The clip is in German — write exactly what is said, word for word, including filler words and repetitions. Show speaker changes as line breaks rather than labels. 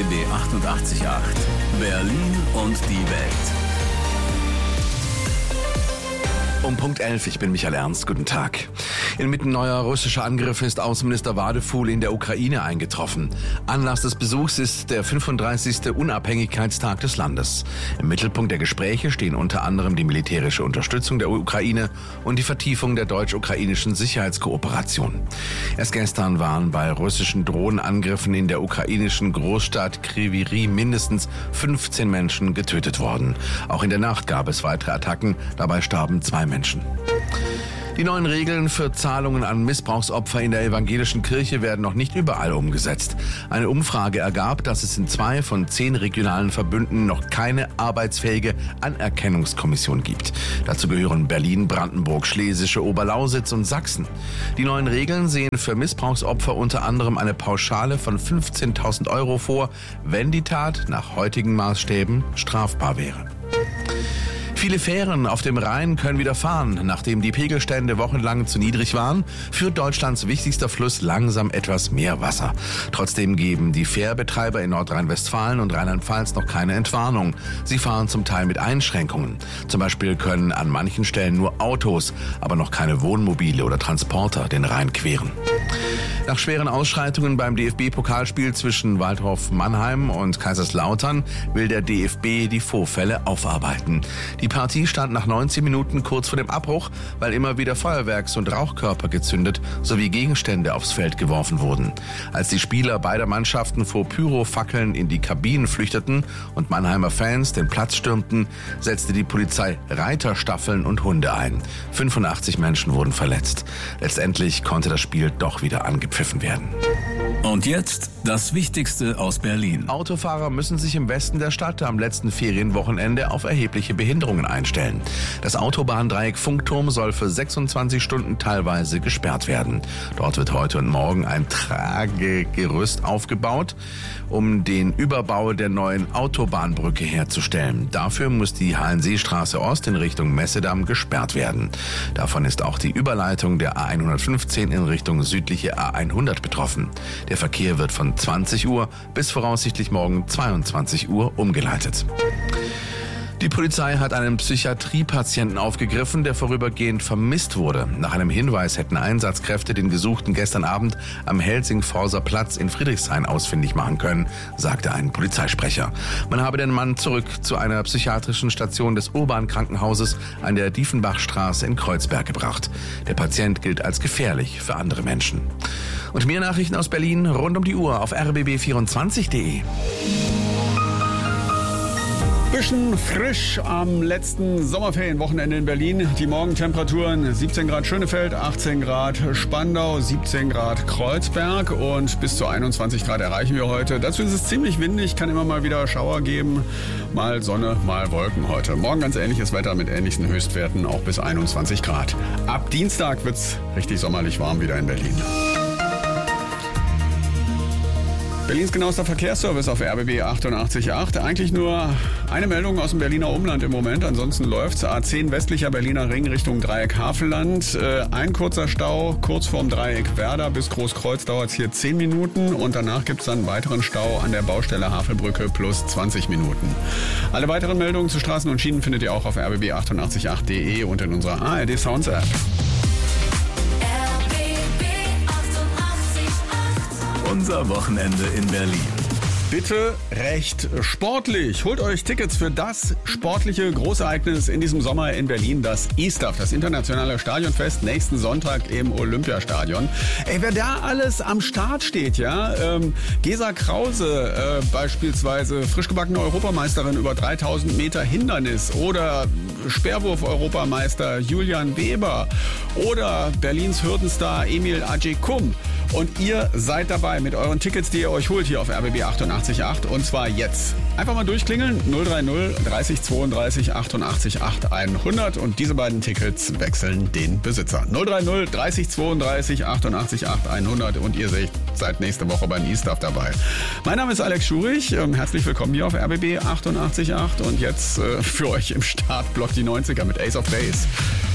B B achtundachtzig Komma acht. Berlin und die Welt.
Um Punkt elf, ich bin Michael Ernst, guten Tag. Inmitten neuer russischer Angriffe ist Außenminister Wadefuhl in der Ukraine eingetroffen. Anlass des Besuchs ist der fünfunddreißigste Unabhängigkeitstag des Landes. Im Mittelpunkt der Gespräche stehen unter anderem die militärische Unterstützung der Ukraine und die Vertiefung der deutsch-ukrainischen Sicherheitskooperation. Erst gestern waren bei russischen Drohnenangriffen in der ukrainischen Großstadt Kryvyi Rih mindestens fünfzehn Menschen getötet worden. Auch in der Nacht gab es weitere Attacken, dabei starben zwei Menschen. Die neuen Regeln für Zahlungen an Missbrauchsopfer in der evangelischen Kirche werden noch nicht überall umgesetzt. Eine Umfrage ergab, dass es in zwei von zehn regionalen Verbünden noch keine arbeitsfähige Anerkennungskommission gibt. Dazu gehören Berlin, Brandenburg, Schlesische Oberlausitz und Sachsen. Die neuen Regeln sehen für Missbrauchsopfer unter anderem eine Pauschale von fünfzehntausend Euro vor, wenn die Tat nach heutigen Maßstäben strafbar wäre. Viele Fähren auf dem Rhein können wieder fahren. Nachdem die Pegelstände wochenlang zu niedrig waren, führt Deutschlands wichtigster Fluss langsam etwas mehr Wasser. Trotzdem geben die Fährbetreiber in Nordrhein-Westfalen und Rheinland-Pfalz noch keine Entwarnung. Sie fahren zum Teil mit Einschränkungen. Zum Beispiel können an manchen Stellen nur Autos, aber noch keine Wohnmobile oder Transporter den Rhein queren. Nach schweren Ausschreitungen beim D F B-Pokalspiel zwischen Waldhof Mannheim und Kaiserslautern will der D F B die Vorfälle aufarbeiten. Die Partie stand nach neunzehn Minuten kurz vor dem Abbruch, weil immer wieder Feuerwerks- und Rauchkörper gezündet sowie Gegenstände aufs Feld geworfen wurden. Als die Spieler beider Mannschaften vor Pyrofackeln in die Kabinen flüchteten und Mannheimer Fans den Platz stürmten, setzte die Polizei Reiterstaffeln und Hunde ein. fünfundachtzig Menschen wurden verletzt. Letztendlich konnte das Spiel doch wieder angepfiffen werden.
Und jetzt das Wichtigste aus Berlin.
Autofahrer müssen sich im Westen der Stadt am letzten Ferienwochenende auf erhebliche Behinderungen einstellen. Das Autobahndreieck Funkturm soll für sechsundzwanzig Stunden teilweise gesperrt werden. Dort wird heute und morgen ein Tragegerüst aufgebaut, um den Überbau der neuen Autobahnbrücke herzustellen. Dafür muss die Hallenseestraße Ost in Richtung Messedamm gesperrt werden. Davon ist auch die Überleitung der A hundertfünfzehn in Richtung südliche A hundert betroffen. Der Verkehr wird von zwanzig Uhr bis voraussichtlich morgen zweiundzwanzig Uhr umgeleitet. Die Polizei hat einen Psychiatriepatienten aufgegriffen, der vorübergehend vermisst wurde. Nach einem Hinweis hätten Einsatzkräfte den Gesuchten gestern Abend am Helsingforser Platz in Friedrichshain ausfindig machen können, sagte ein Polizeisprecher. Man habe den Mann zurück zu einer psychiatrischen Station des Urban-Krankenhauses an der Diefenbachstraße in Kreuzberg gebracht. Der Patient gilt als gefährlich für andere Menschen. Und mehr Nachrichten aus Berlin rund um die Uhr auf r b b vierundzwanzig punkt d e.
Bisschen frisch am letzten Sommerferienwochenende in Berlin. Die Morgentemperaturen siebzehn Grad Schönefeld, achtzehn Grad Spandau, siebzehn Grad Kreuzberg und bis zu einundzwanzig Grad erreichen wir heute. Dazu ist es ziemlich windig, kann immer mal wieder Schauer geben. Mal Sonne, mal Wolken heute. Morgen ganz ähnliches Wetter mit ähnlichen Höchstwerten, auch bis einundzwanzig Grad. Ab Dienstag wird's richtig sommerlich warm wieder in Berlin. Berlins genauester Verkehrsservice auf R B B achtundachtzig Komma acht. Eigentlich nur eine Meldung aus dem Berliner Umland im Moment. Ansonsten läuft's. A zehn westlicher Berliner Ring Richtung Dreieck Havelland. Äh, ein kurzer Stau kurz vorm Dreieck Werder bis Großkreuz dauert's hier zehn Minuten. Und danach gibt's dann einen weiteren Stau an der Baustelle Havelbrücke plus zwanzig Minuten. Alle weiteren Meldungen zu Straßen und Schienen findet ihr auch auf r b b achtundachtzig Komma acht punkt d e und in unserer A R D Sounds App.
Unser Wochenende in Berlin.
Bitte recht sportlich. Holt euch Tickets für das sportliche Großereignis in diesem Sommer in Berlin, das E-Stuff, das internationale Stadionfest, nächsten Sonntag im Olympiastadion. Ey, wer da alles am Start steht, ja, ähm, Gesa Krause äh, beispielsweise, frischgebackene Europameisterin über dreitausend Meter Hindernis oder Speerwurf-Europameister Julian Weber oder Berlins Hürdenstar Emil Ajekum. Und ihr seid dabei mit euren Tickets, die ihr euch holt hier auf R B B achtundachtzig Komma acht und zwar jetzt. Einfach mal durchklingeln, null drei null dreißig zweiunddreißig achtundachtzig acht hundert und diese beiden Tickets wechseln den Besitzer. null drei null dreißig zweiunddreißig achtundachtzig acht hundert und ihr seid, seid nächste Woche beim E-Stuff dabei. Mein Name ist Alex Schurich, herzlich willkommen hier auf R B B achtundachtzig Komma acht und jetzt äh, für euch im Startblock die neunziger mit Ace of Base.